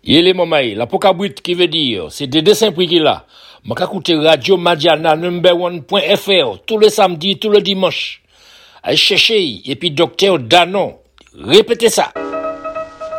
Il est mamaï, la pokabrit qui veut dire, c'est des dessins prix qu'il a. M'a écouter Radio Madiana number1.fr tous les samedis, tous les dimanches. Allez chercher, et puis docteur Danon. Répétez ça.